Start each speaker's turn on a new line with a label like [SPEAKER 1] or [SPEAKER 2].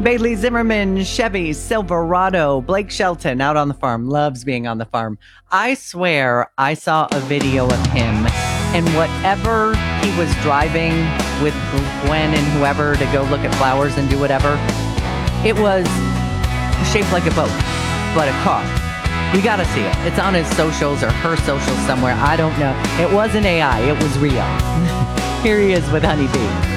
[SPEAKER 1] Bailey Zimmerman, Chevy, Silverado, Blake Shelton out on the farm, loves being on the farm. I swear I saw a video of him and whatever he was driving with Gwen and whoever to go look at flowers and do whatever, it was shaped like a boat, but a car. You gotta see it. It's on his socials or her socials somewhere. I don't know. It wasn't AI. It was real. Here he is with Honeybee.